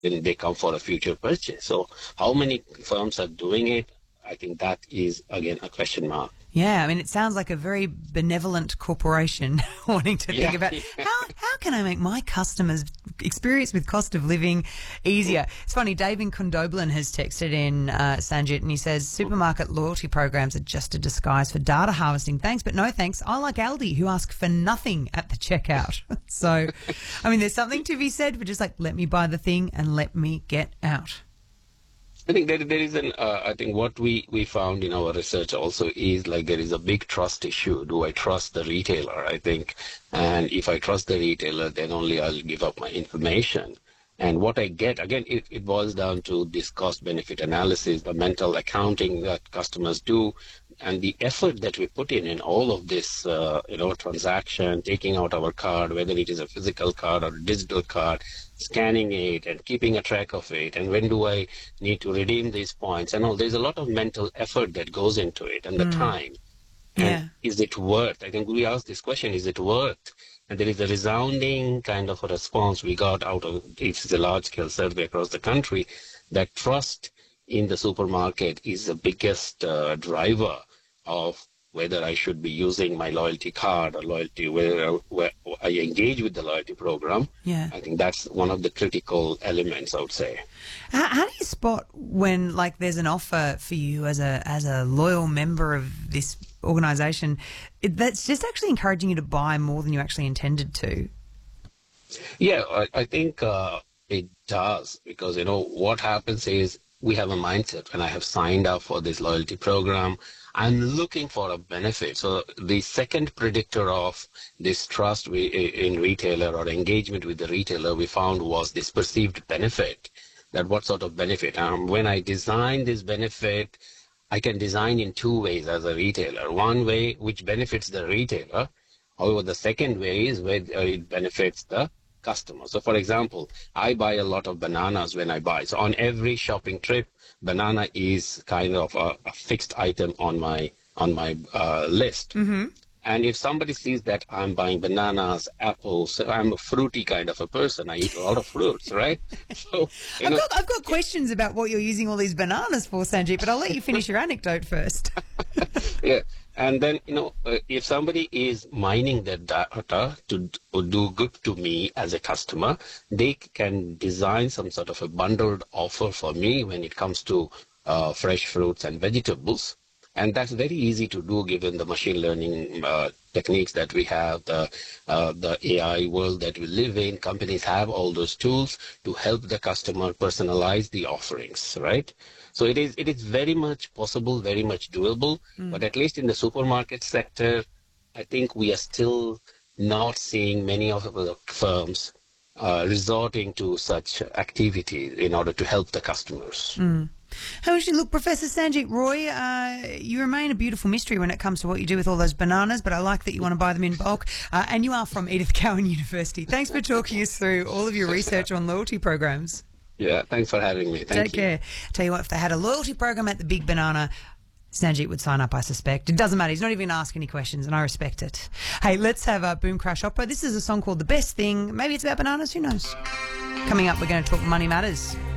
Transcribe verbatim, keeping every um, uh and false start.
then they come for a future purchase. So how many firms are doing it? I think that is, again, a question mark. Yeah, I mean, it sounds like a very benevolent corporation wanting to Yeah. think about how how can I make my customers' experience with cost of living easier. It's funny, Dave in Condobolin has texted in, uh, Sanjit, and he says, supermarket loyalty programs are just a disguise for data harvesting. Thanks, but no thanks. I like Aldi, who ask for nothing at the checkout. So, I mean, there's something to be said for just like, let me buy the thing and let me get out. I think there, there is an, uh, I think what we, we found in our research also is like there is a big trust issue. Do I trust the retailer? I think, and if I trust the retailer, then only I'll give up my information. And what I get, again, it, it boils down to this cost benefit analysis, the mental accounting that customers do, and the effort that we put in in all of this, uh, you know, transaction, taking out our card, whether it is a physical card or a digital card, scanning it and keeping a track of it, and when do I need to redeem these points, and all. There's a lot of mental effort that goes into it, and the Mm. time. Yeah. And is it worth? I think we asked this question: is it worth? And there is a resounding kind of a response we got out of it's a large-scale survey across the country that trust in the supermarket is the biggest uh, driver of whether I should be using my loyalty card or loyalty, whether where I engage with the loyalty program. Yeah. I think that's one of the critical elements, I would say. How, how do you spot when, like, there's an offer for you as a as a loyal member of this organisation it, that's just actually encouraging you to buy more than you actually intended to? Yeah, I, I think uh, it does, because, you know, what happens is we have a mindset. When I have signed up for this loyalty program, I'm looking for a benefit. So the second predictor of this trust we, in retailer or engagement with the retailer we found was this perceived benefit. That what sort of benefit? Um, when I design this benefit, I can design in two ways as a retailer. One way which benefits the retailer. However, the second way is where it benefits the customer. So, for example, I buy a lot of bananas when I buy. So on every shopping trip, banana is kind of a, a fixed item on my on my uh, list. Mm-hmm. And if somebody sees that I'm buying bananas, apples, I'm a fruity kind of a person. I eat a lot of fruits, right? So you I've know, got, I've got questions about what you're using all these bananas for, Sanjit, but I'll let you finish your anecdote first. yeah. And then, you know, uh, if somebody is mining that data to, to do good to me as a customer, they can design some sort of a bundled offer for me when it comes to uh, fresh fruits and vegetables. And that's very easy to do given the machine learning uh, techniques that we have, the uh, the A I world that we live in. Companies have all those tools to help the customer personalize the offerings, right? So it is it is very much possible, very much doable. Mm. But at least in the supermarket sector, I think we are still not seeing many of the firms uh, resorting to such activities in order to help the customers. Mm. How would you look, Professor Sanjit Roy? Uh, you remain a beautiful mystery when it comes to what you do with all those bananas, but I like that you want to buy them in bulk. Uh, and you are from Edith Cowan University. Thanks for talking us through all of your research on loyalty programs. Yeah, thanks for having me. Thank Take you. care. Tell you what, if they had a loyalty program at the Big Banana, Sanjit would sign up, I suspect. It doesn't matter. He's not even going to ask any questions, and I respect it. Hey, let's have a Boom Crash Opera. This is a song called The Best Thing. Maybe it's about bananas. Who knows? Coming up, we're going to talk Money Matters.